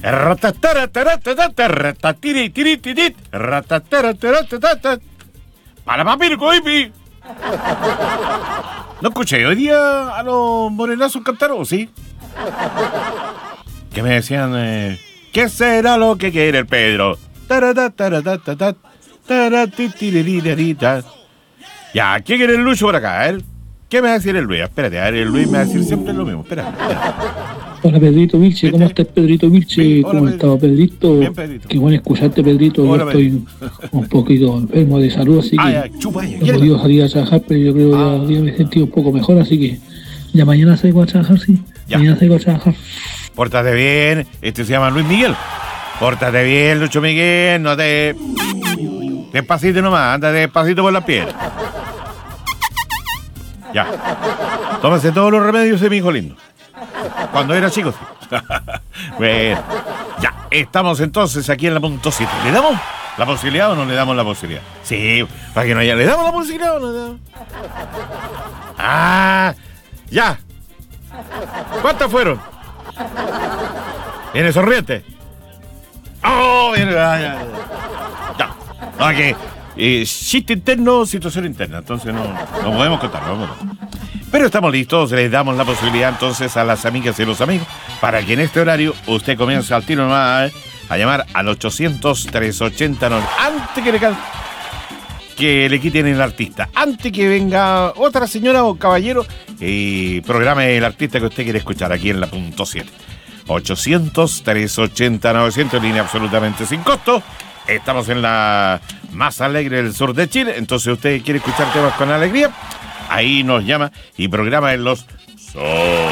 Para papirco, hippie. ¿No escuché hoy día a los morenazos cantar o sí? Que me decían, ¿qué será lo que quiere el Pedro? Ya, ¿qué quiere el Lucho por acá? A ver, ¿qué me va a decir el Luis? Espérate, a ver, el Luis me va a decir siempre lo mismo. Espera. Hola Pedrito Vilche, ¿cómo estás Pedrito Vilche? Sí, hola, ¿Cómo estás Pedrito? Bien, Pedrito. Qué bueno escucharte Pedrito, Hola, yo estoy un poquito enfermo de salud, así que Ya, chupa ya, no he podido salir a trabajar, pero yo creo que ya me he sentido un poco mejor, así que ya mañana salgo a trabajar, sí. Ya. Mañana salgo a trabajar. Pórtate bien, este se llama Luis Miguel. Pórtate bien, Lucho Miguel, no te... Despacito nomás, anda despacito por las piedras. Ya. Tómese todos los remedios de mi hijo lindo. Cuando era chico, sí. Bueno, ya, estamos entonces aquí en la punto 7. ¿Le damos la posibilidad o no le damos la posibilidad? Sí, para que no haya... ¿Le damos la posibilidad o no le damos? Ah, ya. ¿Cuántas fueron? ¿Viene sonriente? ¡Oh! Viene... Ya. No, que... chiste interno, situación interna. Entonces no podemos contarlo. No. Pero estamos listos, les damos la posibilidad entonces a las amigas y los amigos para que en este horario usted comience al tiro nomás a llamar al 800-380 antes que le quiten el artista, antes que venga otra señora o caballero y programe el artista que usted quiere escuchar aquí en la punto 7. 800-380-900, línea absolutamente sin costo. Estamos en la más alegre del sur de Chile, entonces usted quiere escuchar temas con alegría, ahí nos llama y programa en los